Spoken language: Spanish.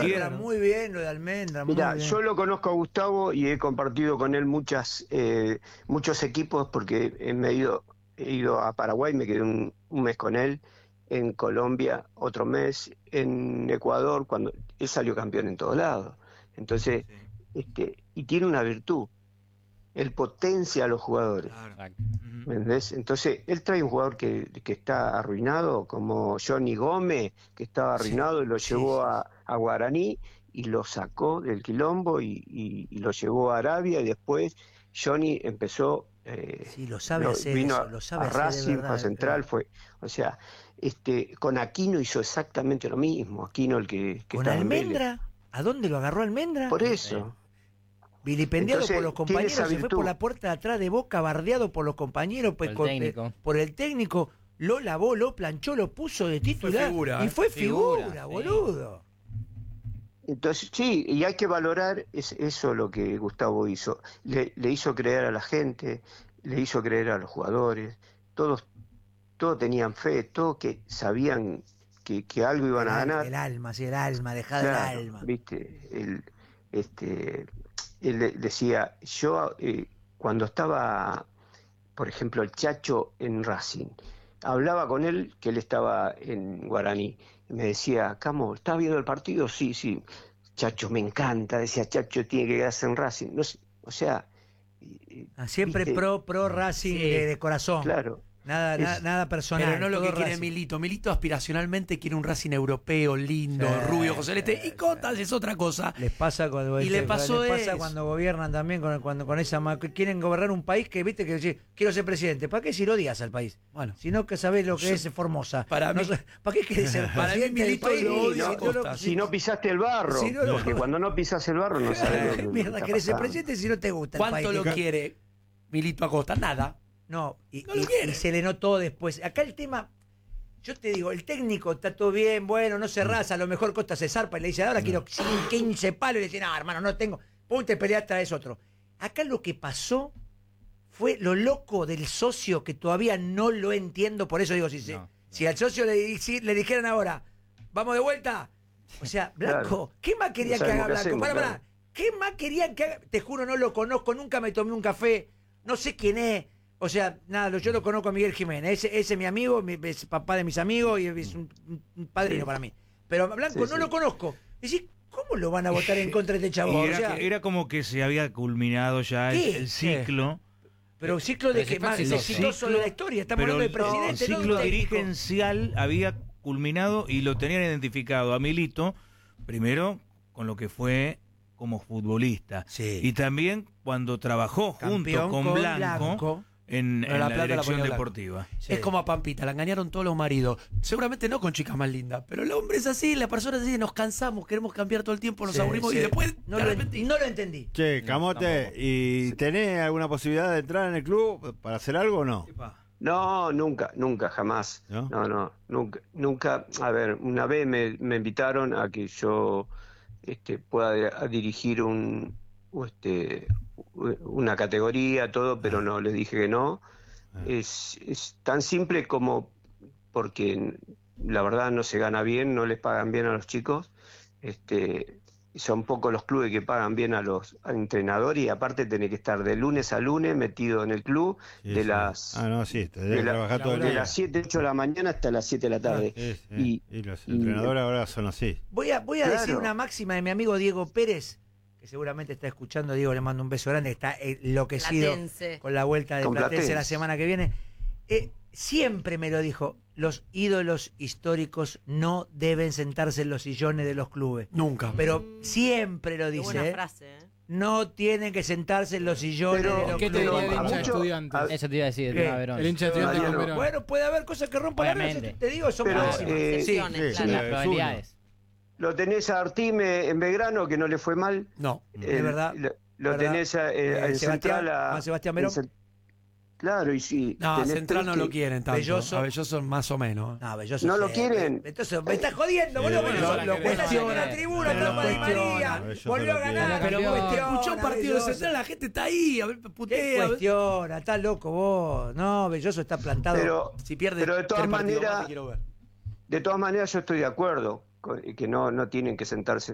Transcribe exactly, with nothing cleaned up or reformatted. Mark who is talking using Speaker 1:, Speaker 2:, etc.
Speaker 1: cualquiera.
Speaker 2: Muy bien lo de Almendra. Muy
Speaker 3: Mira,
Speaker 2: bien.
Speaker 3: yo lo conozco a Gustavo y he compartido con él muchas eh, muchos equipos porque he, me he, ido, he ido a Paraguay, me quedé un, un mes con él, en Colombia otro mes, en Ecuador, cuando él salió campeón en todos lados. Entonces,
Speaker 1: Sí.
Speaker 3: este, y tiene una virtud, él potencia a los jugadores.
Speaker 1: Claro.
Speaker 3: ¿Me entendés? Entonces, él trae un jugador que, que está arruinado, como Johnny Gómez, que estaba arruinado y lo
Speaker 2: sí,
Speaker 3: llevó
Speaker 2: sí,
Speaker 3: a, a Guaraní y lo sacó del quilombo y, y, y lo llevó a Arabia y después Johnny empezó, eh,
Speaker 2: Sí, lo sabe
Speaker 3: lo-
Speaker 2: hacer
Speaker 3: vino
Speaker 2: eso,
Speaker 3: a,
Speaker 2: lo sabe
Speaker 3: a
Speaker 2: hacer de
Speaker 3: Racing,
Speaker 2: verdad,
Speaker 3: a Central,
Speaker 2: claro.
Speaker 3: fue, o sea, este, con Aquino hizo exactamente lo mismo, Aquino el que, que
Speaker 2: ¿Con
Speaker 3: estaba en Vélez.
Speaker 2: Almendra? ¿A dónde lo agarró Almendra?
Speaker 3: Por eso.
Speaker 2: Vilipendiado
Speaker 3: Entonces,
Speaker 2: por los
Speaker 3: tiene
Speaker 2: compañeros,
Speaker 3: esa
Speaker 2: se fue
Speaker 3: virtud.
Speaker 2: por la puerta de atrás de Boca, bardeado por los compañeros, pues,
Speaker 4: Por el
Speaker 2: con-
Speaker 4: técnico.
Speaker 2: eh, por el técnico, lo lavó, lo planchó, lo puso de titular.
Speaker 5: figura,
Speaker 2: y
Speaker 5: ¿eh?
Speaker 2: fue figura,
Speaker 4: Figura, sí.
Speaker 2: boludo.
Speaker 3: Entonces, sí, y hay que valorar es, eso lo que Gustavo hizo. Le, le hizo creer a la gente, le hizo creer a los jugadores, todos, todos tenían fe, todos que sabían que, que algo iban a
Speaker 2: El,
Speaker 3: ganar.
Speaker 2: el alma, sí, el alma, dejá
Speaker 3: Claro,
Speaker 2: el alma.
Speaker 3: viste, él, este, él de- decía, yo eh, cuando estaba, por ejemplo, el Chacho en Racing, hablaba con él, que él estaba en Guaraní, y me decía, Camo, ¿estás viendo el partido? Sí, sí, Chacho, me encanta, decía, Chacho tiene que quedarse en Racing, no sé, o sea... eh,
Speaker 2: Ah, siempre
Speaker 3: viste,
Speaker 2: pro, pro Racing
Speaker 4: Sí.
Speaker 2: de, de corazón.
Speaker 3: Claro.
Speaker 2: Nada,
Speaker 3: Es-
Speaker 2: nada, nada personal.
Speaker 5: Pero no lo
Speaker 2: todo
Speaker 5: que quiere
Speaker 2: Racing.
Speaker 5: Milito. Milito aspiracionalmente quiere un Racing europeo, lindo,
Speaker 2: Sí,
Speaker 5: rubio, José Celeste.
Speaker 2: sí,
Speaker 5: Y Cotas es otra cosa.
Speaker 2: Les pasa cuando
Speaker 5: Y le pasó
Speaker 2: les pasa
Speaker 5: eso.
Speaker 2: cuando gobiernan también con cuando con esa ma- que quieren gobernar un país que viste que decir, quiero ser presidente. ¿Para qué si lo odias al país?
Speaker 5: Bueno.
Speaker 2: Si no que sabés lo que
Speaker 5: Yo-
Speaker 2: es Formosa.
Speaker 5: para
Speaker 2: No
Speaker 5: mí-
Speaker 2: sé, ¿para qué querés ser
Speaker 5: Para mí
Speaker 2: presidente del
Speaker 5: Milito
Speaker 2: país?
Speaker 5: lo
Speaker 3: Sí,
Speaker 5: odia
Speaker 3: no,
Speaker 5: a Costa.
Speaker 3: si no pisaste el barro,
Speaker 2: Si no lo-
Speaker 3: porque cuando no pisas el barro no sabes lo que
Speaker 2: Mierda,
Speaker 3: está
Speaker 2: querés ser
Speaker 3: pasando.
Speaker 2: presidente si no te gusta el
Speaker 5: ¿Cuánto
Speaker 2: país.
Speaker 5: lo quiere Milito Acosta? Nada.
Speaker 2: No, y,
Speaker 5: No lo
Speaker 2: y-
Speaker 5: quiere.
Speaker 2: y se le notó después. Acá el tema, yo te digo, el técnico está todo bien, bueno, no se raza, a lo mejor Costa se zarpa y le dice, ahora quiero quince palos, y le dice, no, hermano, no tengo, ponte pelear, traes otro. Acá lo que pasó fue lo loco del socio que todavía no lo entiendo, por eso digo, si, se-
Speaker 4: No,
Speaker 2: si al socio le, si le dijeran ahora, vamos de vuelta, o sea, Blanco,
Speaker 3: Claro.
Speaker 2: ¿qué más querían
Speaker 3: No
Speaker 2: que haga
Speaker 3: sabemos qué
Speaker 2: Blanco?
Speaker 3: hacemos,
Speaker 2: Pará, pará.
Speaker 3: claro.
Speaker 2: ¿Qué más querían que haga? Te juro, no lo conozco, nunca me tomé un café, no sé quién es. O sea, nada, lo- yo lo conozco a Miguel Jiménez. Ese, ese es mi amigo, mi- es papá de mis amigos y es un, un padrino
Speaker 3: Sí.
Speaker 2: para mí. Pero a Blanco
Speaker 3: Sí,
Speaker 2: no
Speaker 3: sí.
Speaker 2: lo conozco. Decís, ¿cómo lo van a votar en contra de este
Speaker 1: Y
Speaker 2: chabón? O
Speaker 1: era,
Speaker 2: sea,
Speaker 1: era como que se había culminado ya el,
Speaker 2: ¿Qué?
Speaker 1: el ciclo.
Speaker 2: pero ciclo de
Speaker 4: Pero
Speaker 2: que
Speaker 4: si fue
Speaker 2: más
Speaker 4: exitoso.
Speaker 2: exitoso de la historia. Estamos
Speaker 1: Pero
Speaker 2: hablando de
Speaker 1: el-
Speaker 2: presidente,
Speaker 1: el
Speaker 2: no de
Speaker 1: ciclo
Speaker 2: un técnico.
Speaker 1: dirigencial había culminado y lo tenían identificado a Milito, primero con lo que fue como futbolista.
Speaker 2: Sí.
Speaker 1: Y también cuando trabajó
Speaker 2: Campeón
Speaker 1: junto con,
Speaker 2: con
Speaker 1: Blanco,
Speaker 2: Blanco.
Speaker 1: en,
Speaker 5: Pero
Speaker 1: en
Speaker 5: la
Speaker 1: la,
Speaker 5: plata la
Speaker 1: dirección
Speaker 5: ponía Blanco.
Speaker 1: deportiva.
Speaker 2: Sí.
Speaker 5: Es como a Pampita, la engañaron todos los maridos. Seguramente no con chicas más lindas, pero el hombre es así, la persona es así, nos cansamos, queremos cambiar todo el tiempo, nos
Speaker 2: Sí,
Speaker 5: aburrimos
Speaker 2: sí.
Speaker 5: y después
Speaker 2: No
Speaker 5: de
Speaker 2: lo,
Speaker 5: repente-
Speaker 2: en- no lo entendí.
Speaker 6: Che,
Speaker 4: No,
Speaker 6: Camote,
Speaker 4: tampoco.
Speaker 6: ¿y tenés alguna posibilidad de entrar en el club para hacer algo o no?
Speaker 3: No, nunca, nunca, jamás.
Speaker 6: ¿No?
Speaker 3: No, no, nunca, nunca. A ver, una vez me, me invitaron a que yo este, pueda de- a dirigir un, u- este, u- una categoría, todo, pero no, les dije que no. Es, es tan simple como porque la verdad no se gana bien, no les pagan bien a los chicos. Este, son pocos los clubes que pagan bien a los a entrenadores y aparte tenés que estar de lunes a lunes metido en el club
Speaker 6: Sí,
Speaker 3: de
Speaker 6: sí.
Speaker 3: las
Speaker 6: Ah, no, sí, te
Speaker 3: de,
Speaker 6: debes
Speaker 3: la-
Speaker 6: trabajar todo el
Speaker 3: de
Speaker 6: día.
Speaker 3: las siete, ocho de la mañana hasta las siete de la tarde.
Speaker 6: Sí, sí.
Speaker 3: Y,
Speaker 6: Y, los
Speaker 3: y-
Speaker 6: entrenadores ahora son así.
Speaker 2: Voy a, voy a
Speaker 3: Claro.
Speaker 2: decir una máxima de mi amigo Diego Pérez, que seguramente está escuchando. Diego, le mando un beso grande, está enloquecido
Speaker 7: Platense.
Speaker 2: con la vuelta de
Speaker 3: Con
Speaker 2: Platense
Speaker 3: Platense.
Speaker 2: la semana que viene. Eh, siempre me lo dijo, los ídolos históricos no deben sentarse en los sillones de los clubes.
Speaker 5: Nunca.
Speaker 2: Pero siempre lo
Speaker 7: Qué
Speaker 2: dice,
Speaker 7: buena
Speaker 2: ¿eh?
Speaker 7: frase, ¿eh?
Speaker 2: No tienen que sentarse en los sillones
Speaker 3: Pero-
Speaker 2: de los
Speaker 8: ¿Qué te
Speaker 2: clubes.
Speaker 8: diría el
Speaker 3: a
Speaker 8: hincha de
Speaker 3: mucho-
Speaker 8: estudiantes?
Speaker 3: a-
Speaker 4: Eso te iba a decir,
Speaker 2: ¿Qué?
Speaker 4: no, Verón.
Speaker 8: El hincha de estudiantes
Speaker 3: Mariano,
Speaker 8: con Verón.
Speaker 2: Bueno, puede haber cosas que rompan la
Speaker 4: Obviamente.
Speaker 2: regla, te digo, son
Speaker 3: Pero,
Speaker 2: máximas.
Speaker 3: eh,
Speaker 2: Sí.
Speaker 7: Excepciones,
Speaker 6: sí,
Speaker 7: claro.
Speaker 4: Las
Speaker 6: sí.
Speaker 4: probabilidades.
Speaker 3: lo tenés a Artime en Belgrano, que no le fue mal.
Speaker 5: No.
Speaker 2: Es verdad,
Speaker 3: Lo, lo
Speaker 2: verdad.
Speaker 3: tenés a, eh,
Speaker 2: Eh,
Speaker 3: en
Speaker 2: Sebastián-
Speaker 3: Central a...
Speaker 2: Juan Sebastián
Speaker 3: en
Speaker 2: Verón.
Speaker 3: Cen- Claro, y sí.
Speaker 5: No,
Speaker 3: tenés
Speaker 5: Central
Speaker 3: tres
Speaker 5: no
Speaker 3: que-
Speaker 5: lo quieren tanto.
Speaker 2: Belloso.
Speaker 5: A Belloso más o menos.
Speaker 2: No, Belloso
Speaker 3: ¿No lo
Speaker 2: sí.
Speaker 3: quieren?
Speaker 2: Entonces, me estás jodiendo, boludo.
Speaker 6: Sí,
Speaker 2: Belloso
Speaker 6: no,
Speaker 2: lo
Speaker 6: no,
Speaker 2: cuestiona
Speaker 4: no,
Speaker 2: la
Speaker 4: no,
Speaker 2: tribuna,
Speaker 5: pero lo
Speaker 2: Tapa de
Speaker 5: cuestiona.
Speaker 2: María.
Speaker 6: Belloso
Speaker 2: Volvió a
Speaker 6: lo quiere.
Speaker 2: ganar.
Speaker 4: Pero
Speaker 2: ¿qué
Speaker 4: cuestiona,
Speaker 2: cuestiona,
Speaker 5: Escuchó un partido de
Speaker 2: Belloso?
Speaker 5: Central, la gente está ahí, a ver,
Speaker 2: ¿Qué
Speaker 5: putea.
Speaker 2: cuestiona? Estás loco vos. No, Belloso está plantado.
Speaker 3: Pero,
Speaker 5: Si pierde
Speaker 3: pero de todas
Speaker 5: tres partidos más,
Speaker 3: maneras,
Speaker 5: te quiero ver.
Speaker 3: de todas maneras yo estoy de acuerdo con- que no, no tienen que sentarse